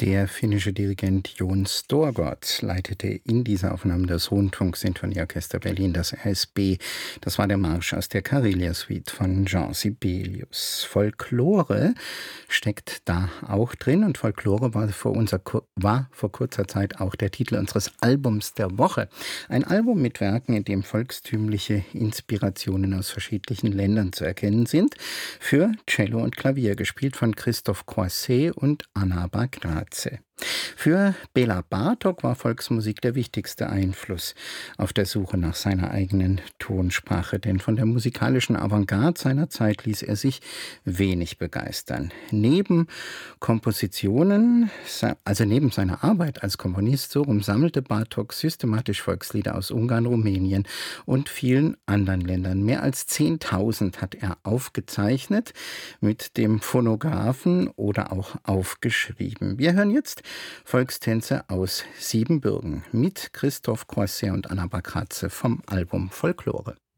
Der finnische Dirigent Jon Storgård leitete in dieser Aufnahme das Rundfunksinfonieorchester Berlin, das RSB. Das war der Marsch aus der Karelia-Suite von Jean Sibelius. Folklore steckt da auch drin, und Folklore war vor kurzer Zeit auch der Titel unseres Albums der Woche. Ein Album mit Werken, in dem volkstümliche Inspirationen aus verschiedenen Ländern zu erkennen sind, für Cello und Klavier, gespielt von Christoph Croisset und Anna Bagnace. Für Béla Bartók war Volksmusik der wichtigste Einfluss auf der Suche nach seiner eigenen Tonsprache, denn von der musikalischen Avantgarde seiner Zeit ließ er sich wenig begeistern. Neben seiner Arbeit als Komponist, sammelte Bartók systematisch Volkslieder aus Ungarn, Rumänien und vielen anderen Ländern. Mehr als 10.000 hat er aufgezeichnet mit dem Phonographen oder auch aufgeschrieben. Wir hören jetzt Volkstänze aus Siebenbürgen mit Christoph Croisset und Anna Bagnace vom Album Folklore.